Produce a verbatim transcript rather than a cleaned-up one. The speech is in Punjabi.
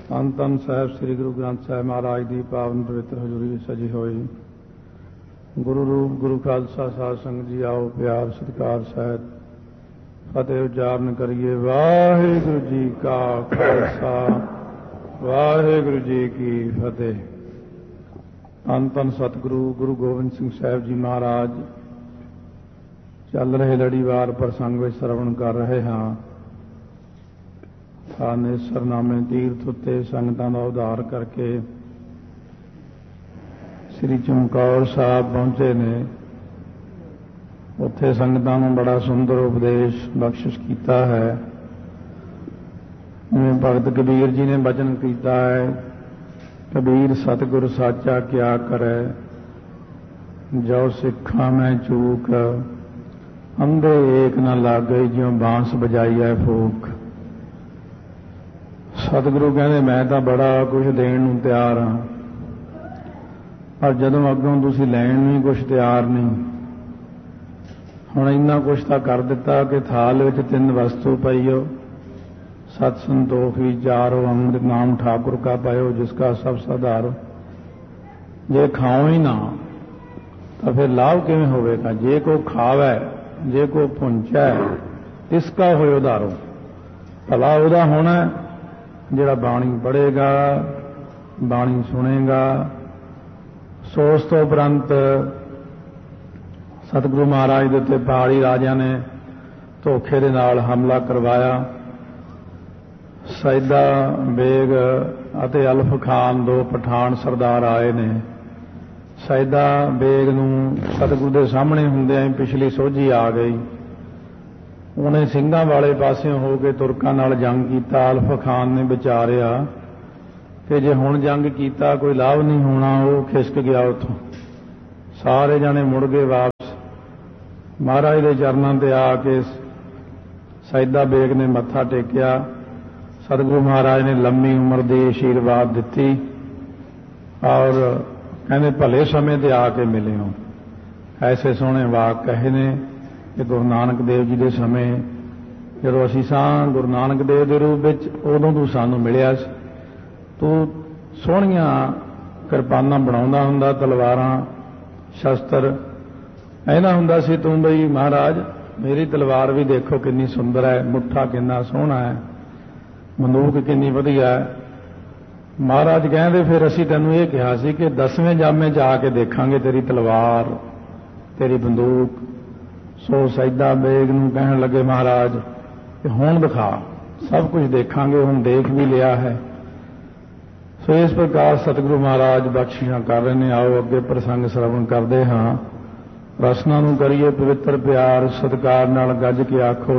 ਧੰਨ ਧੰਨ ਸਾਹਿਬ ਸ੍ਰੀ ਗੁਰੂ ਗ੍ਰੰਥ ਸਾਹਿਬ ਮਹਾਰਾਜ ਦੀ ਪਾਵਨ ਪਵਿੱਤਰ ਹਜ਼ੂਰੀ ਵਿੱਚ ਸਜੀ ਹੋਈ ਗੁਰੂ ਰੂਪ ਗੁਰੂ ਖਾਲਸਾ ਸਾਧ ਸੰਗਤ ਜੀ ਆਓ ਪਿਆਰ ਸਤਿਕਾਰ ਸਹਿਤ ਫਤਿਹ ਉਚਾਰਨ ਕਰੀਏ। ਵਾਹਿਗੁਰੂ ਜੀ ਕਾ ਖਾਲਸਾ ਵਾਹਿਗੁਰੂ ਜੀ ਕੀ ਫਤਿਹ। ਧੰਨ ਧੰਨ ਸਤਿਗੁਰੂ ਗੁਰੂ ਗੋਬਿੰਦ ਸਿੰਘ ਸਾਹਿਬ ਜੀ ਮਹਾਰਾਜ ਚੱਲ ਰਹੇ ਲੜੀਵਾਰ ਪ੍ਰਸੰਗ ਵਿੱਚ ਸਰਵਣ ਕਰ ਰਹੇ ਹਾਂ। ਥਾਨੇਸਰ ਨਾਮੇ ਤੀਰਥ ਉੱਤੇ ਸੰਗਤਾਂ ਦਾ ਉਧਾਰ ਕਰਕੇ ਸ੍ਰੀ ਚਮਕੌਰ ਸਾਹਿਬ ਪਹੁੰਚੇ ਨੇ। ਉੱਥੇ ਸੰਗਤਾਂ ਨੂੰ ਬੜਾ ਸੁੰਦਰ ਉਪਦੇਸ਼ ਬਖਸ਼ਿਸ਼ ਕੀਤਾ ਹੈ। ਜਿਵੇਂ ਭਗਤ ਕਬੀਰ ਜੀ ਨੇ ਬਚਨ ਕੀਤਾ ਹੈ, ਕਬੀਰ ਸਤਿਗੁਰ ਸਾਚਾ ਕਿਆ ਕਰੈ, ਜੋ ਸਿੱਖਾਂ ਮੈਂ ਚੂਕ, ਅੰਧੇ ਏਕ ਨਾ ਲਾਗੇ, ਜਿਉਂ ਬਾਂਸ ਬਜਾਈਐ ਫੂਕ। ਸਤਿਗੁਰੂ ਕਹਿੰਦੇ ਮੈਂ ਤਾਂ ਬੜਾ ਕੁਝ ਦੇਣ ਨੂੰ ਤਿਆਰ ਹਾਂ, ਪਰ ਜਦੋਂ ਅੱਗੋਂ ਤੁਸੀਂ ਲੈਣ ਨੂੰ ਕੁਝ ਤਿਆਰ ਨਹੀਂ। ਹੁਣ ਇੰਨਾ ਕੁਛ ਤਾਂ ਕਰ ਦਿੱਤਾ ਕਿ ਥਾਲ ਵਿੱਚ ਤਿੰਨ ਵਸਤੂ ਪਈਓ, ਸਤ ਸੰਤੋਖ ਵਿਚਾਰੋ, ਅੰਮ੍ਰਿਤ ਨਾਮ ਠਾकुर का पायो, जिसका सब साधारो। ਜੇ ਖਾਓ ਹੀ ਨਾ ਤਾਂ ਫਿਰ ਲਾਭ ਕਿਵੇਂ ਹੋਵੇਗਾ? ਜੇ ਕੋ ਖਾਵੇ, ਜੇ ਕੋ ਪੁੰਚੈ, ਇਸਕਾ ਹੋਇ ਉਧਾਰੋ। ਭਲਾ ਉਹਦਾ ਹੋਣਾ ਜਿਹੜਾ ਬਾਣੀ ਪੜ੍ਹੇਗਾ, ਬਾਣੀ ਸੁਣੇਗਾ। ਸੋ ਉਸ ਤੋਂ ਉਪਰੰਤ ਸਤਿਗੁਰੂ ਮਹਾਰਾਜ ਦੇ ਉੱਤੇ ਪਹਾੜੀ ਰਾਜਿਆਂ ਨੇ ਧੋਖੇ ਦੇ ਨਾਲ ਹਮਲਾ ਕਰਵਾਇਆ। ਸੈਦਾ ਬੇਗ ਅਤੇ ਅਲਫ ਖਾਨ ਦੋ ਪਠਾਨ ਸਰਦਾਰ ਆਏ ਨੇ। ਸੈਦਾ ਬੇਗ ਨੂੰ ਸਤਿਗੁਰੂ ਦੇ ਸਾਹਮਣੇ ਹੁੰਦਿਆਂ ਹੀ ਪਿਛਲੀ ਸੋਝੀ ਆ ਗਈ। ਉਹਨੇ ਸਿੰਘਾਂ ਵਾਲੇ ਪਾਸਿਓਂ ਹੋ ਕੇ ਤੁਰਕਾਂ ਨਾਲ ਜੰਗ ਕੀਤਾ। ਅਲਫ ਖਾਨ ਨੇ ਵਿਚਾਰਿਆ ਕਿ ਜੇ ਹੁਣ ਜੰਗ ਕੀਤਾ ਕੋਈ ਲਾਭ ਨਹੀਂ ਹੋਣਾ। ਉਹ ਖਿਸਕ ਗਿਆ ਉੱਥੋਂ। ਸਾਰੇ ਜਾਣੇ ਮੁੜ ਗਏ ਵਾਪਸ। ਮਹਾਰਾਜ ਦੇ ਚਰਨਾਂ ਤੇ ਆ ਕੇ ਸੈਦਾ ਬੇਗ ਨੇ ਮੱਥਾ ਟੇਕਿਆ। ਸਤਿਗੁਰੂ ਮਹਾਰਾਜ ਨੇ ਲੰਮੀ ਉਮਰ ਦੀ ਆਸ਼ੀਰਵਾਦ ਦਿੱਤੀ ਔਰ ਕਹਿੰਦੇ ਭਲੇ ਸਮੇਂ ਤੇ ਆ ਕੇ ਮਿਲੇ ਹੋ। ਐਸੇ ਸੋਹਣੇ ਵਾਕ ਕਹੇ ਨੇ ਕਿ ਗੁਰੂ ਨਾਨਕ ਦੇਵ ਜੀ ਦੇ ਸਮੇਂ ਜਦੋਂ ਅਸੀਂ ਸਾਂ ਗੁਰੂ ਨਾਨਕ ਦੇਵ ਦੇ ਰੂਪ ਵਿੱਚ, ਉਦੋਂ ਤੂੰ ਸਾਨੂੰ ਮਿਲਿਆ ਸੀ। ਤੂੰ ਸੋਹਣੀਆਂ ਕਿਰਪਾਨਾਂ ਬਣਾਉਂਦਾ ਹੁੰਦਾ, ਤਲਵਾਰਾਂ ਸ਼ਸਤਰ ਐਨਾ ਹੁੰਦਾ ਸੀ ਤੂੰ ਬਈ ਮਹਾਰਾਜ ਮੇਰੀ ਤਲਵਾਰ ਵੀ ਦੇਖੋ ਕਿੰਨੀ ਸੁੰਦਰ ਹੈ, ਮੁੱਠਾ ਕਿੰਨਾ ਸੋਹਣਾ ਹੈ, ਬੰਦੂਕ ਕਿੰਨੀ ਵਧੀਆ ਹੈ। ਮਹਾਰਾਜ ਕਹਿੰਦੇ ਫਿਰ ਅਸੀਂ ਤੈਨੂੰ ਇਹ ਕਿਹਾ ਸੀ ਕਿ ਦਸਵੇਂ ਜਾਮੇ 'ਚ ਆ ਕੇ ਦੇਖਾਂਗੇ ਤੇਰੀ ਤਲਵਾਰ, ਤੇਰੀ ਬੰਦੂਕ। ਸੋ ਸੈਦਾ ਬੇਗ ਨੂੰ ਕਹਿਣ ਲੱਗੇ ਮਹਾਰਾਜ ਕਿ ਹੁਣ ਦਿਖਾ, ਸਭ ਕੁਝ ਦੇਖਾਂਗੇ, ਹੁਣ ਦੇਖ ਵੀ ਲਿਆ ਹੈ। ਸੋ ਇਸ ਪ੍ਰਕਾਰ ਸਤਿਗੁਰੂ ਮਹਾਰਾਜ ਬਖਸ਼ਿਸ਼ਾਂ ਕਰ ਰਹੇ ਨੇ। ਆਓ ਅੱਗੇ ਪ੍ਰਸੰਗ ਸਰਵਣ ਕਰਦੇ ਹਾਂ। ਰਸਨਾ ਨੂੰ ਕਰੀਏ ਪਵਿੱਤਰ ਪਿਆਰ ਸਤਿਕਾਰ ਨਾਲ ਗੱਜ ਕੇ ਆਖੋ